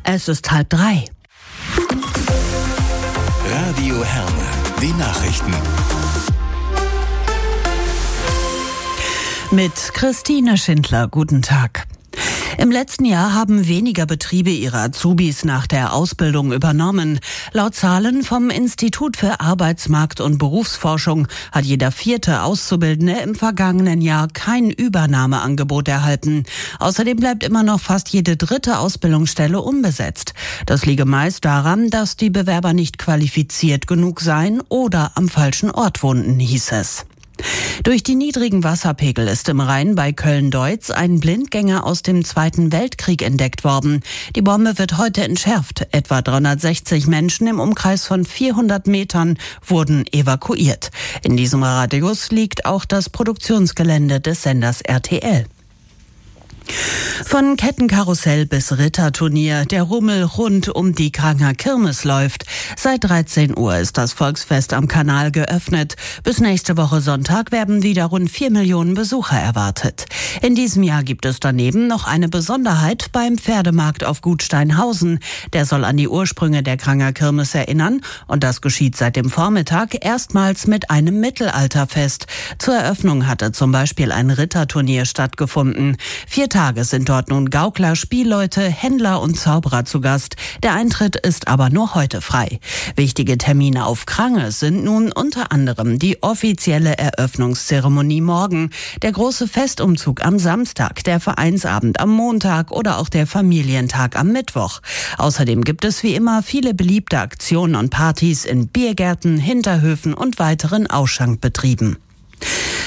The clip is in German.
Es ist 2:30. Radio Herne, die Nachrichten. Mit Christine Schindler, guten Tag. Im letzten Jahr haben weniger Betriebe ihre Azubis nach der Ausbildung übernommen. Laut Zahlen vom Institut für Arbeitsmarkt- und Berufsforschung hat jeder 4. Auszubildende im vergangenen Jahr kein Übernahmeangebot erhalten. Außerdem bleibt immer noch fast jede 3. Ausbildungsstelle unbesetzt. Das liege meist daran, dass die Bewerber nicht qualifiziert genug seien oder am falschen Ort wohnten, hieß es. Durch die niedrigen Wasserpegel ist im Rhein bei Köln-Deutz ein Blindgänger aus dem Zweiten Weltkrieg entdeckt worden. Die Bombe wird heute entschärft. Etwa 360 Menschen im Umkreis von 400 Metern wurden evakuiert. In diesem Radius liegt auch das Produktionsgelände des Senders RTL. Von Kettenkarussell bis Ritterturnier, der Rummel rund um die Kranger Kirmes läuft. Seit 13 Uhr ist das Volksfest am Kanal geöffnet. Bis nächste Woche Sonntag werden wieder rund 4 Millionen Besucher erwartet. In diesem Jahr gibt es daneben noch eine Besonderheit beim Pferdemarkt auf Gut Steinhausen. Der soll an die Ursprünge der Kranger Kirmes erinnern und das geschieht seit dem Vormittag erstmals mit einem Mittelalterfest. Zur Eröffnung hatte zum Beispiel ein Ritterturnier stattgefunden. 4 Tage sind dort nun Gaukler, Spielleute, Händler und Zauberer zu Gast. Der Eintritt ist aber nur heute frei. Wichtige Termine auf Krange sind nun unter anderem die offizielle Eröffnungszeremonie morgen, der große Festumzug am Samstag, der Vereinsabend am Montag oder auch der Familientag am Mittwoch. Außerdem gibt es wie immer viele beliebte Aktionen und Partys in Biergärten, Hinterhöfen und weiteren Ausschankbetrieben.